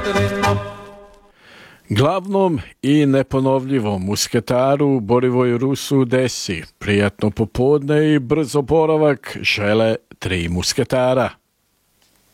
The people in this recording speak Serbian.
Glavnom i neponovljivom musketaru Borivoju Rusu Desi prijatno popodne i brz oporavak žele 3 musketara.